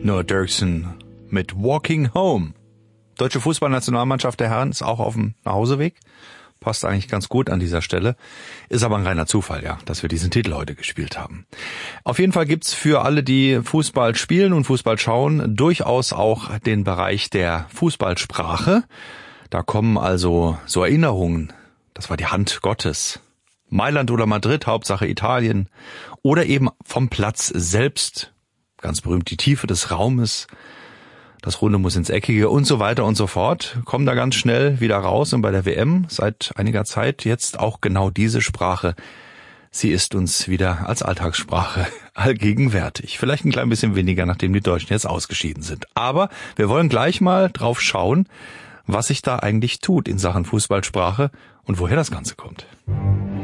Noah Derksen mit Walking Home. Deutsche Fußballnationalmannschaft der Herren ist auch auf dem Nachhauseweg. Passt eigentlich ganz gut an dieser Stelle. Ist aber ein reiner Zufall, ja, dass wir diesen Titel heute gespielt haben. Auf jeden Fall gibt's für alle, die Fußball spielen und Fußball schauen, durchaus auch den Bereich der Fußballsprache. Da kommen also so Erinnerungen. Das war die Hand Gottes. Mailand oder Madrid, Hauptsache Italien. Oder eben vom Platz selbst. Ganz berühmt die Tiefe des Raumes. Das Runde muss ins Eckige und so weiter und so fort. Kommen da ganz schnell wieder raus. Und bei der WM seit einiger Zeit jetzt auch genau diese Sprache. Sie ist uns wieder als Alltagssprache allgegenwärtig. Vielleicht ein klein bisschen weniger, nachdem die Deutschen jetzt ausgeschieden sind. Aber wir wollen gleich mal drauf schauen, was sich da eigentlich tut in Sachen Fußballsprache und woher das Ganze kommt.